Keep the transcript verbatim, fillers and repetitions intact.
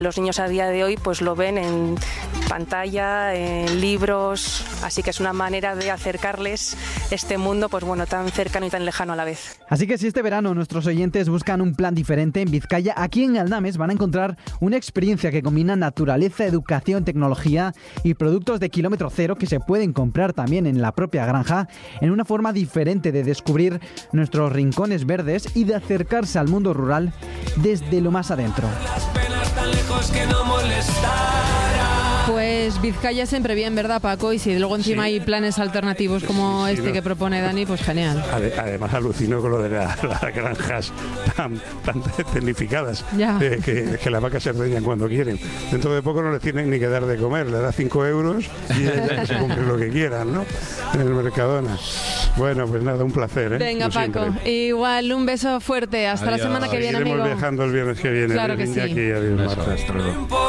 Los niños a día de hoy pues lo ven en pantalla, en libros, así que es una manera de acercarles este mundo pues bueno, tan cercano y tan lejano a la vez. Así que si este verano nuestros oyentes buscan un plan diferente en Vizcaya, aquí en Galdames van a encontrar una experiencia que combina naturaleza, educación, tecnología y productos de kilómetro cero que se pueden comprar también en la propia granja, en una forma diferente de descubrir nuestros rincones verdes y de acercarse al mundo rural desde lo más adentro. Pues Vizcaya siempre bien, ¿verdad, Paco? Y si luego encima sí. hay planes alternativos como sí, sí, este no. que propone Dani, pues genial. Además alucino con lo de la, las granjas tan, tan tecnificadas, eh, que, que las vacas se ordeñan cuando quieren. Dentro de poco no les tienen ni que dar de comer, les da cinco euros y ya se compren lo que quieran, ¿no? En el Mercadona. Bueno, pues nada, un placer, ¿eh? Venga, Paco, siempre. Igual, un beso fuerte. Hasta adiós. La semana que viene, amigo. Seguiremos viajando el viernes que viene. Claro que sí. Aquí, adiós, Marta, hasta luego.